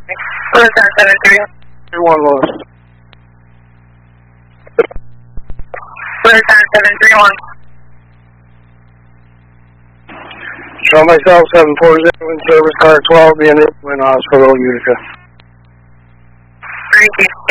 Roadside 731 Lewis. Roadside 731. Show myself 740 in service car 12 being in Hospital, Utica. Thank you.